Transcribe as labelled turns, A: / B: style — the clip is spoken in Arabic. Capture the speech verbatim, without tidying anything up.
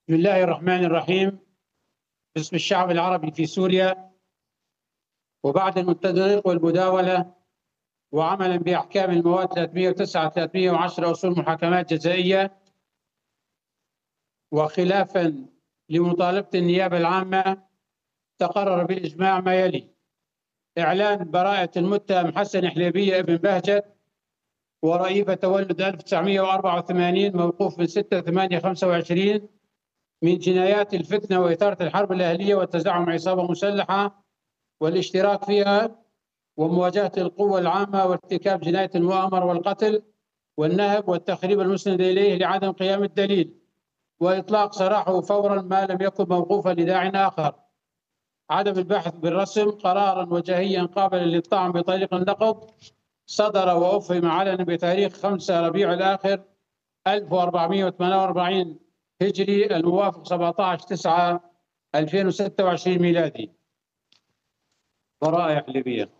A: بسم الله الرحمن الرحيم. باسم الشعب العربي في سوريا، وبعد التدقيق والمداولة وعملا بأحكام المواد ثلاثمئة وتسعة ثلاثمئة وعشرة أصول محاكمات جزائية، وخلافا لمطالبة النيابة العامة، تقرر بالإجماع ما يلي: إعلان براءة المتهم حسن حليبية ابن بهجت ورئيفة تولد ألف وتسعمئة وأربعة وثمانين، موقوف من ستة ثمانية خمسة وعشرين، من جنايات الفتنة وإثارة الحرب الأهلية وتزعم عصابة مسلحة والاشتراك فيها ومواجهة القوة العامة وارتكاب جناية المؤامرة والقتل والنهب والتخريب المسند إليه لعدم قيام الدليل، وإطلاق سراحه فورا ما لم يكن موقوفا لداع آخر. عدم البحث بالرسم قرارا وجاهيا قابلا للطعن بطريق النقض صدر وأفهم علنا بتاريخ خمسة ربيع الآخر ألف وأربعمئة وثمانية وأربعين هجري، الموافق سبعة عشر تسعة ألفين وستة وعشرين ميلادي. براءة يا حليبية.